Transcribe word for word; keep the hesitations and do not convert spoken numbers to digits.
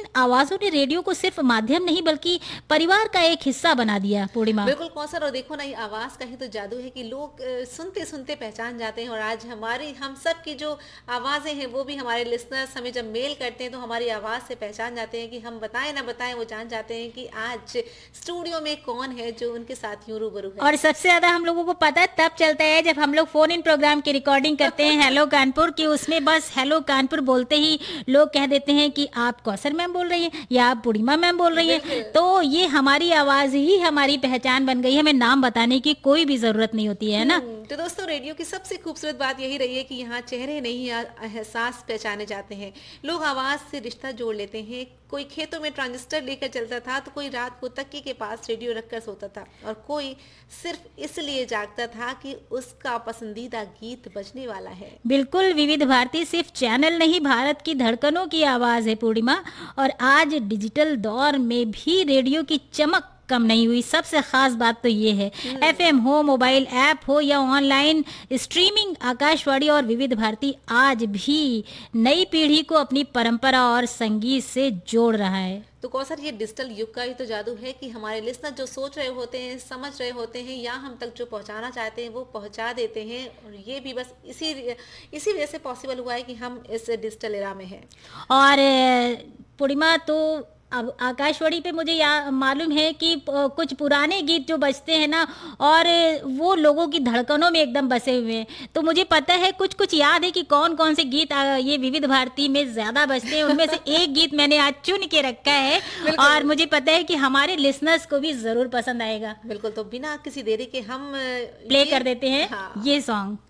आवाजों ने रेडियो को सिर्फ माध्यम नहीं बल्कि परिवार का एक हिस्सा बना दिया। पूर्णिमा, बिल्कुल कौसर, और देखो ना, ये आवाज का ही तो जादू है कि लोग अ, सुनते सुनते पहचान जाते हैं। और आज हमारी हम सब की जो आवाजें हैं वो भी हमारे लिसनर्स हमें जब मेल करते हैं तो हमारी आवाज से पहचान जाते हैं कि हम बताएं ना बताएं, वो जान जाते हैं कि आज स्टूडियो में कौन है जो उनके साथ यूं रूबरू है। और सबसे ज्यादा हम लोगों को पता तब चलता है जब हम लोग फोन इन प्रोग्राम की रिकॉर्डिंग करते हैं हेलो कानपुर की, उसमें बस हेलो कानपुर बोलते ही लोग कह देते हैं कि आप कौसर मैम बोल रही हैं या आप पूर्णिमा मैम बोल रही हैं। तो ये हमारी आवाज ही हमारी पहचान बन गई, हमें नाम बताने की कोई भी जरूरत नहीं होती है ना। तो दोस्तों, रेडियो की सबसे खूबसूरत बात यही रही है कि यहाँ चेहरे नहीं, एहसास पहचाने जाते हैं। लोग आवाज से रिश्ता जोड़ लेते हैं। कोई खेतों में ट्रांजिस्टर लेकर चलता था तो कोई रात को तकिए के पास रेडियो रखकर सोता था, और कोई सिर्फ इसलिए जागता था कि उसका पसंदीदा गीत बजने वाला है। बिल्कुल, विविध भारती सिर्फ चैनल नहीं, भारत की धड़कनों की आवाज है पूर्णिमा। और आज डिजिटल दौर में भी रेडियो की चमक कम नहीं हुई। सबसे खास बात तो ये है, एफएम हो, मोबाइल ऐप हो या ऑनलाइन स्ट्रीमिंग, आकाशवाणी और विविध भारती आज भी नई पीढ़ी को अपनी परंपरा और संगीत से जोड़ रहा है। तो कौसर, ये डिजिटल युग का ही तो जादू है कि हमारे लिसनर जो सोच रहे होते हैं, समझ रहे होते हैं, या हम तक जो पहुंचाना चाहते हैं वो पहुंचा देते हैं। और ये भी बस इसी इसी वजह से पॉसिबल हुआ है कि हम इस डिजिटल एरा में हैं। और पूर्णिमा, तो अब आकाशवाणी पे मुझे या मालूम है कि कुछ पुराने गीत जो बजते हैं ना, और वो लोगों की धड़कनों में एकदम बसे हुए हैं। तो मुझे पता है, कुछ कुछ याद है कि कौन कौन से गीत ये विविध भारती में ज्यादा बजते हैं। उनमें से एक गीत मैंने आज चुन के रखा है और मुझे पता है कि हमारे लिसनर्स को भी जरूर पसंद आएगा। बिल्कुल, तो बिना किसी देरी के हम प्ले कर देते हैं। हाँ। ये सॉन्ग।